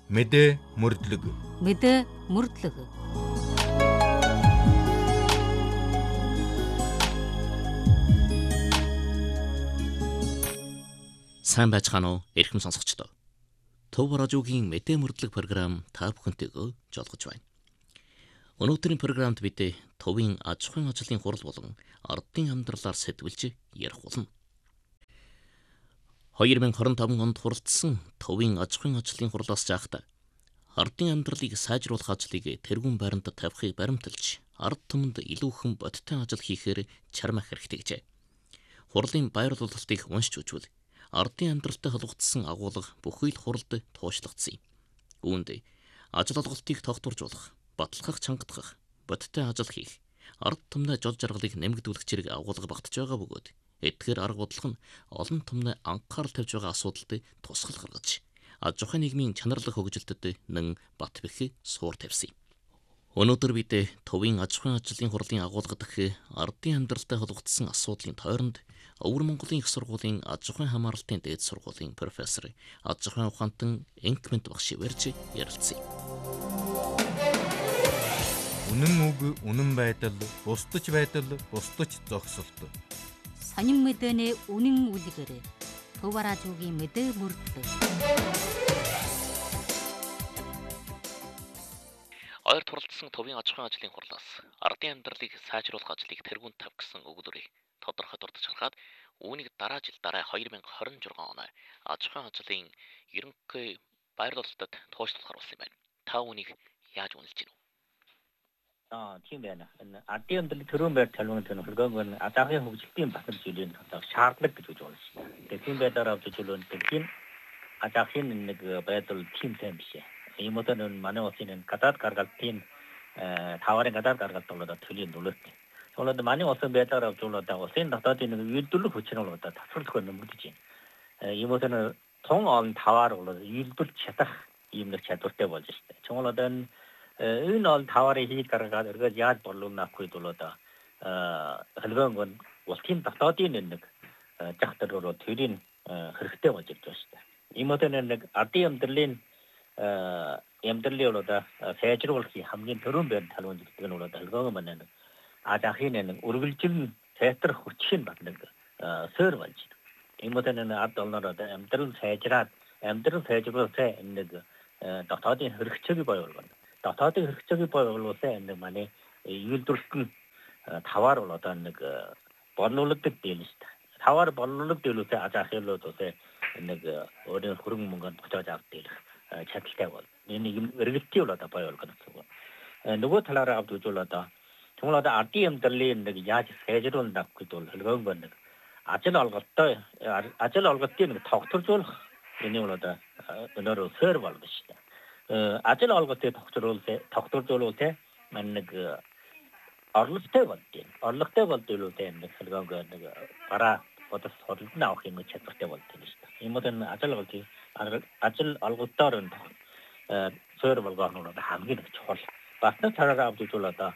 мэдээ мөрдлөг. мэдээ мөрдлөг. Сайн байцгаана уу, эрхэм сонсогчдоо. Төв радиогийн мэдээ мөрдлөг програм та бүхэнтэйгөө жолгож байна. Өнөөдрийн програмд бид төвийн аж ахуйн ажлын хурал болон ардын амьдралаар сэтгүүлж ярих болно. 2025 онд хуралдсан төвийн аж ахуйн ажлын хурлаас жаахад ардын амьдралыг сайжруулах ажлыг тэргүүн байранд тавихыг баримталж, ард түмэнд илүү ихэн бодиттой ажил хийхээр чармаах хэрэгтэй гэжээ. Хурлын байр ололтыг уншиж үзвэл ардын амьдралтай холбогдсон агуулга бүхий л хуралд туушлагдсан юм. Үүнд ажил олголтыг тогтворжуулах, баталгах, чангадах, бодиттой ажил хийх, ард түмний жол жаргалыг нэмэгдүүлэх зэрэг агуулга багтаж байгаа бөгөөд эдгээр арга бодлого нь олон түмний анхаарал тавьж байгаа асуудалд тусгал гаргаж, аж ахуйн нийгмийн чанарлах хөгжилтөд нэн бат бэх суур тавьсан юм. Өнөөдөр бид төвийн аж ахуйн ажлын хурлын агуулга дэх ардын амьдралтай холбогдсон асуудлын тойронд Өвөр Монголын их сургуулийн аж ахуйн хамгаалалтын дээд сургуулийн профессор аж ахуйн ухаантан Энкмент багш ирж ярилцсан. Үнэн үг, үнэн байдал, бусдаж байдал, бусдаж зогсолт. Сонин мэдээний үнэн үлгэр. Төв радиогийн мэдээ мөрдлөг. Ойр туралдсан төвийн аж ахуйн ажлын хурлаас ардын амьдралыг сайжруулах ажлыг тэргүүн тавих гэсэн өгүүлбэрийг тодорхой дурдж харахад үүнийг дараа жил 2026 он аж ахуйн ажлын ерөнхий байр ололтод туушлах харуулсан юм байна. Та үүнийг яаж үнэлж байна вэ? Тийм байна. Ардын амьдралыг төрийн байр талбарт хөлгөөнгөө аж ахуйн хөгжилтийн батал жилийн шаардлага гэж үзэж байна шүү дээ. Тэгэхээр тийм байдлаар авч үзвэл тийм аж ахуйн нэг байдал тийм сайн биш. Ийм үедээ манай улсын гадаад гаргалтын таварын гадаад гаргалт болоод төлийн нөлөөтэй. Тэгвэл манай улсын байдлаар авч үзвэл улсын дотоодын нэг үйлдвэрлэх хүчин бол татварлах нэмэгдэж байна. Ийм үедээ тун он таваар бол үйлдвэрлэж чадах ийм нэг чадвартай болж байна. Тэгвэл одоо энэ ол таваарыг хийж гаргаад эргээд яаж борлуулна гэхэд бол хөлгөөнгөө улсын дотоодын нэг зах зээл төрийн хэрэгтэй болж ирж байна шүү дээ. Ийм үедээ нэг ардын амьдралын бол сайжруулахын хамгийн түрүүн байр талбарт гэдэг нь бол хөлгөөнгөө манай аж ахуйн нэг үргэлжлэн сайжрах хүчин баг нэг суур болж байна. Ийм үедээ ард олноор амьдрал сайжруулах нэг дотоодын хэрэгцээг боёолгоно. Дотоодын хэрэгцээг боёолгосон нэг манай үйлдвэрлэлт нь таваар бол одоо нэг борлуулдаг дийл шүү дээ. Таваар борлуулдаг дийлүүсээ аж ахуйлууд нэг өөрийн хөрөнгө мөнгөнд очиж авдаг чадaltaй бол энэ эргэлтийн бол одоо боёолгоно гэсэн үг. Нөгөө талаараа авч үзвэл одоо тэгвэл одоо ардын амьдралын нэг яаж сайжруулах гэдэг бол хөлгөөнгөө нэг ажил олголтын нэг тогтворжуулах энэ бол одоо өнөөр суур болно шүү дээ. Ажил олголтыг тогтворжуулах нэг орлоготой болдгийг. Орлоготой болдгийг нэг хөлгөөнгөө нэг гараа бодос хуралдан авах юм чадвартай болдгийг шүү дээ. Ийм үедээ ажил олголтоор суур болгоно бол хамгийн чухал. Бас нэг талаараа авч үзвэл одоо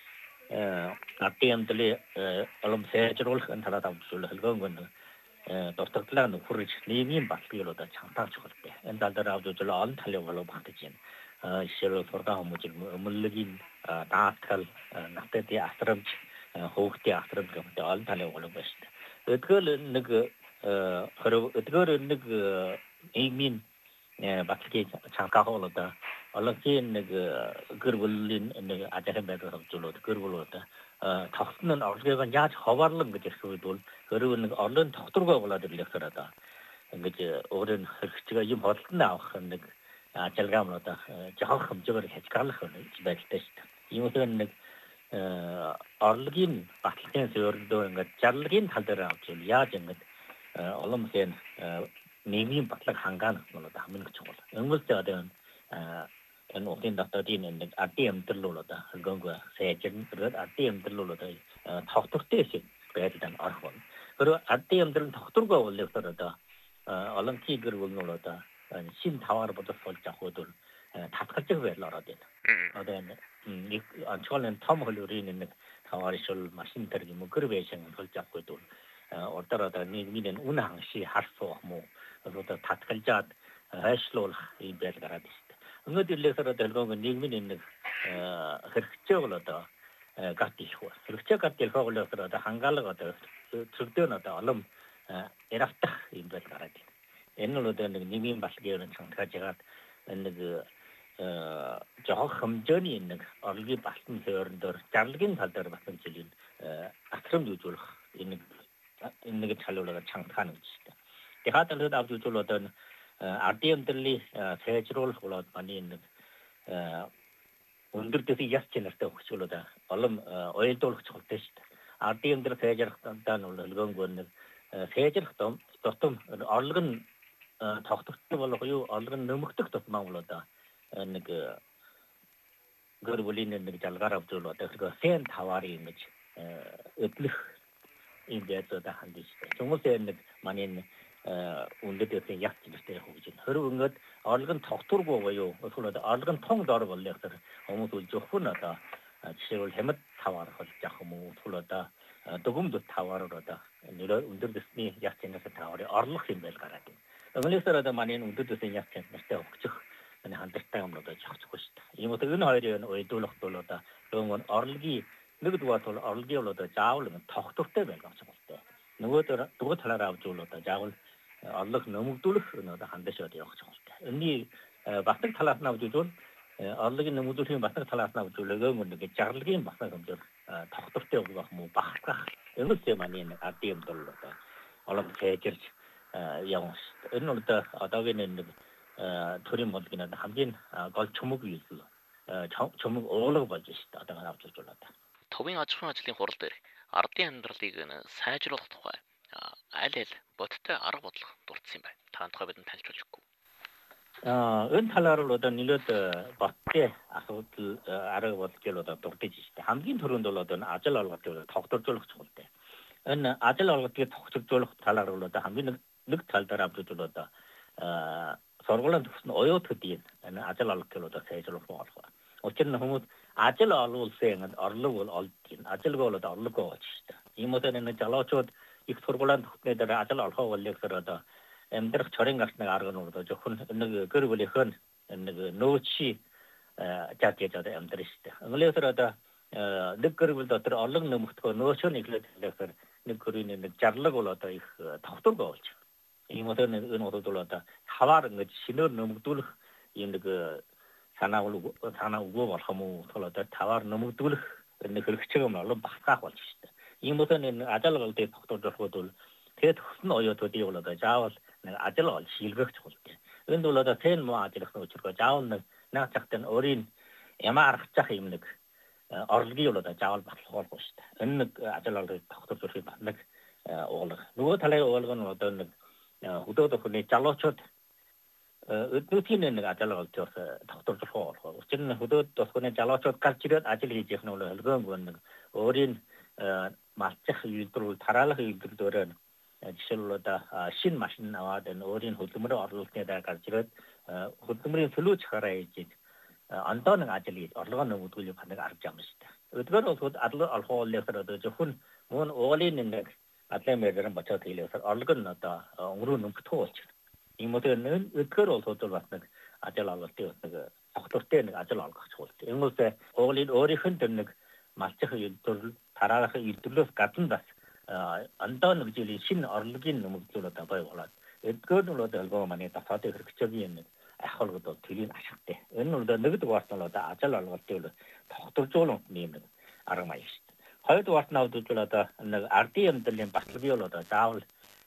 ардын амьдралыг улам сайжруулах талаар авч үзвэл хөлгөөнгөө дуртагдлаа нөхөрж нийгмийн баталгааг одоо чамтаач чухалтай. Энэ тал дээр авч үзвэл олон талын болов багтаж байна. Жишээлбэл сургаан хүмүүжил өмөлөгийн даатгал, натадын асрамж, хөөгтийн асрамж гэмтэй олон талын болов байна шүү дээ. Эдгээр нэг нийгмийн баталгааг чамгаах бол одоо олонхын нэг гэр бүлийн нэг аж ахуйн байдлаар авч үзвэл гэр бүл одоо тогтсон нь орлогыг яаж хуваарлан гэж хэлэхэд бол гэр нэг орлогын тогтворгоо болоод ирлэхээр одоо ингэж өөрийн хэрэгцээ юм худалдан авах нэг ажилгаам одоо жоох хэмжээгээр хязгаарлах байдалтай шүү дээ. Ийм үгээр нэг орлогын баталгааны зөвлөдөө ингээд зарлагын тал дээр авч үзвэл яаж ингээд олон хэн нийгмийн батлаг хангаах нь бол хамгийн чухал. Өнгөлтэй одоо энэ улсын дотоодын нэг ардын амьдрал бол одоо хөлгөөнгөө сайжруулах ардын амьдрал бол одоо тогтвортой байдлаар орох болно. Тэр ардын амьдрал тогтворгүй боловсрол одоо олон гэр бүл нь одоо шин таваар бодож болж авахд бол татгалж байдлаар ороод байна. Одоо нэг анчуулын том хөлөрийн нэг таваар ишүүл машин дээр юм гэр байшин болж авахд бол ордоор одоо нийгмийн үнэ хангши харсуу муу одоо татгалжаад хайшлуулах ийм байл гараад байна. 응어들려서로 들고 нийгмийн нэг хэрэгцээг л одоо гат их хөө. Хэрэгцээ гат их хөөглөөсөр одоо хангаалга одоо зөвдөө нь одоо олон яравтах юм байл гараад байна. Энэ нь одоо нэг нийгмийн балгийн цангаж ягаад нэг жоох хэмжээний нэг орлогын балтан хөрөндөр зарлагын тал дээр батсан жилийн атрамд үзүүлэх энэ нэг чалуулаад чангахаа гэж байна. Тэгэхээр талд авч үзвэл одоо RDM дэрлийн сайжруулах болоод манай нэг өндөр дэсийн яс чанартай хөгжүүлээд олон уялдуулах чухалтай шүү дээ. RDM дээр сайжрах даа нь хөлгөөнгөө нэг сайжрах тутам орлого нь тогтвортой болох юу орлого нь нэмэгдэх тусмаа болоод нэг гөрвөлийн нэг жалгаар авч бол одоо сэн таварын ингэж өдлөх юм байцаа хандж шүү дээ. Хүмүүсээ нэг манай үндэд гэсэн яг зүйлтэй хөгжиж байна. Хэрвээ ингээд орлого нь тогтворгүй буюу эсвэл орлого нь тун дор боллоо гэхээр хүмүүс үлжих нь одоо жишээлбэл хямд таваар болж явах юм уу эсвэл одоо дөгөмд таваар одоо нэр өндөр дэсний яг цэнэс таварын орлох юм байл гараад байна. Өнөөдөр одоо манай өндөр дэсний яг цэнэстэй хөгжих энэ хандлагатай юм одоо жогцохгүй шүү дээ. Ийм үгүй энэ хоёрын уйдуулах бол одоо нөгөө орлогын нэг дугаар бол орлогын бол одоо заавал тогтвортой байх хэрэгтэй. Нөгөө талаараа авч бол одоо заавал орлого нэмэгдүүлэх одоо хандаж явах хэрэгтэй. Энэний батг талаас нь авч үзвэл орлогын нэмэгдүүлэхийн батг талаас нь авч үзвэл нэг зарлагын батг хэмжээр тогтвортой байх муу багтах. Энэс манай RDM бол одоо олон сайжирч явна шүү дээ. Энэ нь одоогийн нэг төрийн бодлогын хамгийн гол чөмөг юм л чөмөг уулга болж шүү дээ. Одоо авч үзвэл одоо Товын аж ахуйн ажлын хурал дээр ардын амьдралыг сайжруулах тухай аль бодтой арга бодлого дурдсан юм байна. Та тухай бидэнд таньж болж өгөхгүй. Энэ талаар бол одоо нэлээд баттай асуудал арга бодлого одоо дурдж шүү дээ. Хамгийн түрүүнд бол одоо ажил олгодыг тогтворжуулах чухалтай. Энэ ажил олгодыг тогтворжуулах талаар бол одоо хамгийн нэг тал дээр авч үзвэл одоо сургуулийн төгссөн оюутгуудын энэ ажил олгодыг одоо сайжруулах болох байна. Учир нь хүмүүс ажил олуулсан орлого бол олдгийг ажилгүй бол орлоггүй болж шүү дээ. Ийм үедээ нэг залуучууд их сургуулийн төгснөө дээр ажил олохоо болчихсоор одоо амьдрах чорын гарсны арга нь одоо зөвхөн нэг гэр бүлийнхэн нэг нөөцши жаад яаж одоо амьдрах шүү дээ. Өнөөдөр одоо нэг гэр бүл дотор орлого нэмэгдэх нөөцөө нэглээд хэлэхээр нэг гэрийн нэг зарлаг бол одоо их тогтворгүй болж байна. Ийм үедээ энэ бол одоо хаваар ингэж шинээр нэмэгдүүлэх юм нэг санаа үгүй болох юм уу бол одоо таваар нэмэгдүүлэх нэг хэрэгцээг нь олон багтаах болж шүү дээ. Ийм үедээ энэ ажил олдыг тогтворжуулахд бол тэгээд төгсөн оюутгуудыг бол одоо заавал нэг ажил ол шилгэх чухалтай. Энд бол одоо тэн муу ажиллах учиргүй заавал нэг цагт нь өөрийн ямар аргацах юм нэг орлогыг бол одоо заавал батлахгүй шүү дээ. Энэ нэг ажил олдыг тогтворжуулах нэг уулга. Нөгөө талын уулга нь одоо нэг хөдөөд өхний залуучууд өдөртийн нэг ажил олдыг тогтворжуулах болох. Учир нь хөдөөд өхний залуучууд гарч ирээд ажил хийж явах нь бол хөлгөөнгөө нэг өөрийн малцах үйлдвэр тараалах үйлдвэрээр жишээлбэл одоо шинэ машин аваад энэ өөрийн хөдөлмөрөөр орлуулсны дараа гарч ирээд хөдөлмөрийн төлөөч хараа хийж ондоо нэг ажил хийж орлогоо нэмэгдүүлэх ханаг арга зам шүү дээ. Өдгөр бол ажил олох уулынхаар одоо зөвхөн мөн уулын нэг адлын мэрэгэн бочоод хийлээсээр орлого нь одоо өнгөрөө нэмэгдэх болчих. Ийм үгээр өдгөр бол бас нэг ажил олголтын нэг тогтвортой нэг ажил олгох чухалтай. Ингэээс уулын өөрийнх нь нэг малцах үйлдвэр тараалах үйлдвэрлэлээс гадна бас ондоо нэг жилийн шинэ орлогын нэмэгдэл одоо бай болоод эдгээр нь одоо албаа манай дотоодын хэрэгцээгийн нэг ахуулгад бол тэрийг ашигтай. Энэ нь одоо нэг дугаарт нь одоо ажил олголтыг тогтворжуулах юм арга маяг шүү дээ. Хоёр дугаарт нь авдвал одоо нэг RDM дэрлийн баталгааг бол одоо заавал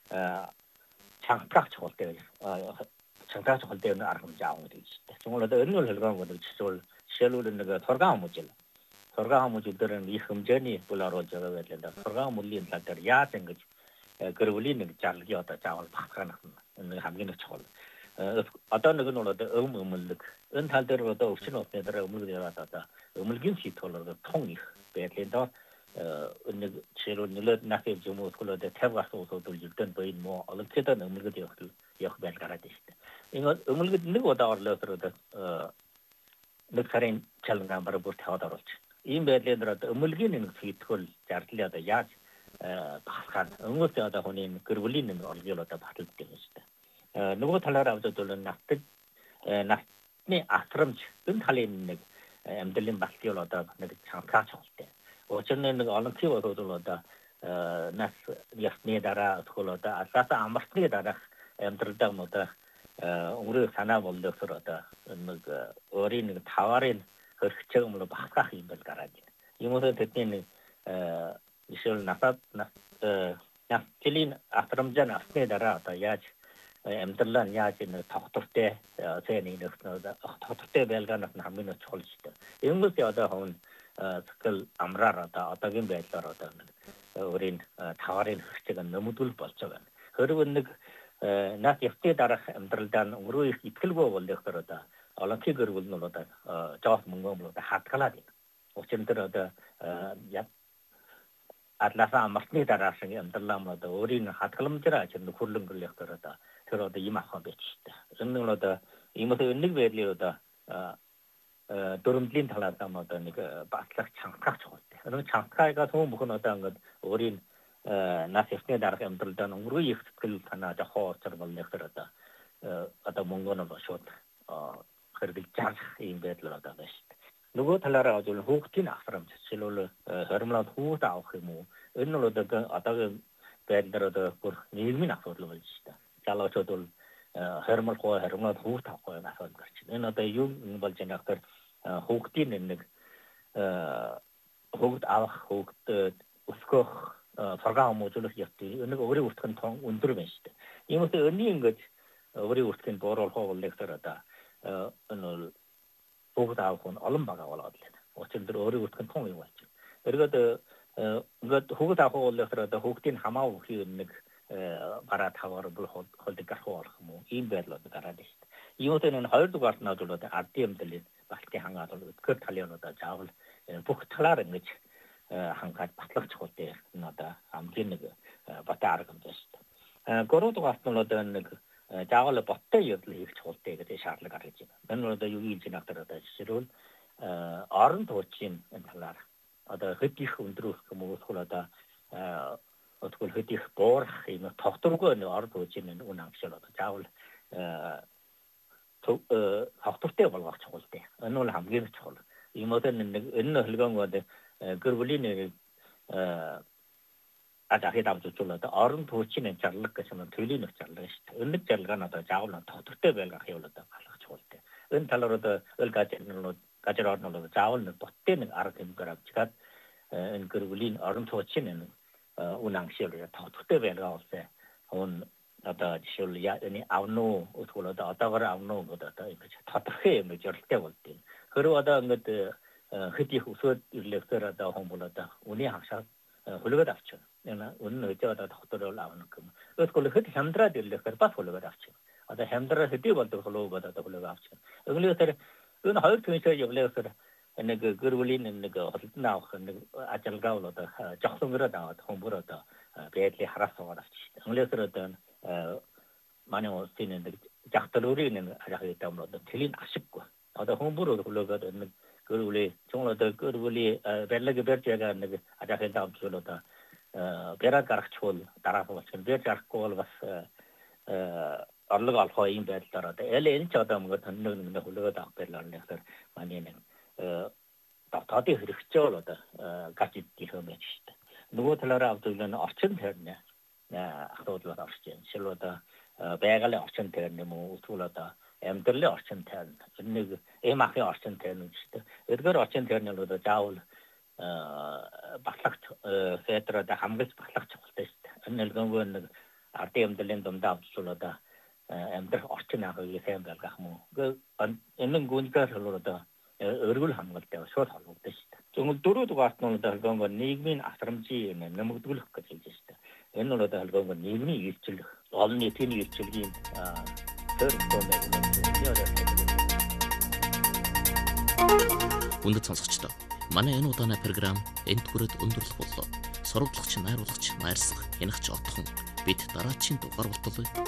чангах чухалтай чангах чухалтай нэг арга хэмжээ авах гэж шүү дээ. Тэгвэл одоо энэ нь хэлгоон жишээлбэл нэг тургаан хүмүүжил сургаан хүмүүжлээр их хэмжээний бүл оруулж байгаа байлаа. Сургаан мөлийн тал дээр яаж ингэж гэр бүлийн нэг зарлагыг одоо заавал багтгаах нь хамгийн нэг чухал. Одоо нэг нь бол одоо өмөлөг. Энэ тал дээр одоо өвчин утны дараа өмөлөг яваад одоо өмөлгийн шийтгэл бол тун их байдлын доор нэг жишээлбэл нэлээд нахив юм уу эсвэл одоо 50 гарсан усууд үлдэн боён мó олонцтой өмөлгөд явах байл гараад байна шүү дээ. Энэ өмөлгөд нэг удаа орлоосоор одоо нэг сарын чалгангаан бараг бүр таваад оруулж ийм байдлаар одоо өмөлгийн нэг сэтгэл зардал одоо яаж багасгах өнгөс одоо хүний гэр бүлийн нэг орлогыг одоо баталдаг юм шүү дээ. Нөгөө талаараа авч үзвэл ясны асрамж энэ талын нэг амьдралын балтыг бол одоо нэг чангааж байгаа. Учир нь нэг олонхийг бол одоо нас ясны дараа тэгвэл одоо аллаасаа амралтны дараах амьдралдаа одоо өөрийн санаа болдогсоор одоо нэг өөрийн нэг таварын хөргөчөг юм бол багасгах юм бол гараад байна. Иймээс тэдний ишэл насад ястлийн атрамжан асны дараа одоо яаж амьдралаа яаж энэ тогтвортой зэний нөхнөд тогтвортой байлгаанаас нь хамгийн чухал шүү дээ. Иймээс одоо хүн зөвхөн амраар одоогийн байдлаар одоо өөрийн таварын хөргөчөг нөмөдөл болж байгаа. Хэрвээ нэг нас ясны дараах амьдралдаа өөрөө их итгэлгүй болдогсоор одоо олонхийг өргөл нь одоо жоос мөнгө одоо хатгалаад байна. Учир нь тэр одоо адлаасаа амралтны дараах амьдралаа одоо өөрийн хатгаламжаар ачир нөхөрлөн гөлөхөөр одоо тэр одоо юм авах байж та. Энэ нь одоо иймээс нэг байдлаар одоо дөрмлийн талаас нь одоо нэг батлах чангаах чухал. Энэ чангаахаа төв бүхэн одоо ингээд өөрийн нас ясны дараах амьдралдаа өөрөө их сэтгэл санаа жохоо очир болнохоор одоо мөнгө нь шууд хэрэгжилж ийм байдлаар одоо байна шүү дээ. Нөгөө талаараа зөвхөн хүүхдийн асрамж жишээлбэл хоримлоод хүүхд авах юм уу? Энэ нь одоогийн байдлаар одоо бүр нийгмийн асуудал болж шүү дээ. Залуучууд бол хоримлоод хүүхд авахгүй асуудал гарч байна. Энэ одоо юу болж байгаа гэхээр хүүхдийн нэг хүүхд авах хүүхд өсгөх програм мөжлөх явдгийг нэг өөрийн үртгэн тон өндөр байна шүү дээ. Иймээс өнний ингэж өөрийн үртгэнд бууруулах болгохоор одоо энэ бүгд авах нь олон бага болоод байна. Учир нь өөрийн үртгэн тон юм болж байна. Эргээд ингээд бүгд авах болгохоор одоо хүүхдийн хамаагүй хий нэг бараа таваар бол холдог гарах болох юм уу? Ийм байдлууд гараад байна шүү дээ. Иймээс энэ хоёрдугаар нь бол одоо ардын эмдэлийн балтын хангаад бол өтгөр талын одоо заавал бүх талаар ингэж хангаж батлах чухал дээр энэ одоо хамгийн нэг батаа арга юм байна шүү дээ. Гурвдугаар нь одоо нэг заавал боттой явдал хийх чухал дээр гэдэг шаардлага гарч байна. Энэ одоо юу гэж нэгтэр одоо жишээлбэл орон туучийн энэ талаар одоо хэд их өндрөх юм уу эсвэл одоо өтгөл хэд их буурах юм тогтворгүй орон туучийн үн амшил одоо заавал тогтвортой болгох чухал дээ. Энэ бол хамгийн чухал. Иймээс энэ хөлгөөнгөө гэр бүлийн адахид авчулаад орон туучийн зарлаг гэсэн нь төлийн зарлаг шүү дээ. Өнөг зарлага нь одоо заавал тогтвортой байлгах юм одоо гаргах чухал дээ. Энэ талаар одоо гажир орнол заавал нэг боттой нэг арга хэмжээр авчгаад энэ гэр бүлийн орон туучийн үн амшил тогтвортой байлгаа болсон. Хөн одоо жишээл яны авно өтгөл одоогоор авно одоо ингэж тодорхой юм зорилттой болдгийг. Хэрвээ одоо ингэж хэд их өсөд ирлэхээр одоо хүмүүс одоо үний хагшаа хөлөгөд авчихна. Энэ үнэн өдөө одоо тогтворол авна гэх юм. Өтгөл хэд хямдраад ирлэхээр бас хөлөгөд авчихна. Одоо хямдраа хэдий болдог хөлөгөд одоо хөлөгөд авчихна. Өглөөсөр энэ хоёр түншээ явлаасаар нэг гэр бүлийн нэг холдон авах нэг ажалгаа бол одоо жогсонгороо аваад хүмүүр одоо байдлыг хараас суугаад авчихсан. Өглөөсөр одоо манай улсын нэг жагтлуурын нэг ажил юм одоо тэлийн ашиггүй. Одоо хүмүүр хөлөгөд нэг gör uli 정말도 gör uli berlege berjaga нэг ажахын давчул одоо бэрэг гаргачвал дараах болчихно. Бэр гарахгүй бол бас орлого олох юм байдлаар одоо энэ ч одоо мөнгө тоног нэг хөлөгөд авах байлаар нэхэр манай нэг татады хэрэгцээ бол одоо гарч идэх юм байна шүү дээ. Нөгөө талаараа авдуулна орчин тойрны асуудал орж байна. Жишээл одоо байгалийн орчин тойрны юм уу эсвэл одоо амьдралын орчин тойрны нэг эм ахын орчин тойрны шүү дээ. Эдгээр орчин тойрны бол одоо заавал батлагч федералд хамгаалж батлагч болтой шүү дээ. Энэ нэлгэнгүй нэг ардын амьдралын дундаа авчвал одоо амьдрах орчин ахыг сайн байлгах юм уу. Энэ гүнзгийгээр бол одоо өргөл хамгаалтай шууд холбогдсон шүү дээ. Зөвхөн дөрөв дугаарт нь одоо хөлгөөнгөө нийгмийн асрамжийн нэмэгдүүлэх гэж хэлж шүү дээ. Энэ бол одоо хөлгөөнгөө нийгмийн илчлэх, олон нийтийн илчлэгийн Үндэт сонсогчдоо манай энэ удааны програм энд хүрээд өндөрлөх боллоо. Сурвалжлагч, найруулагч, найрсаг, хянагч отхон бид дараачийн дугаар болтол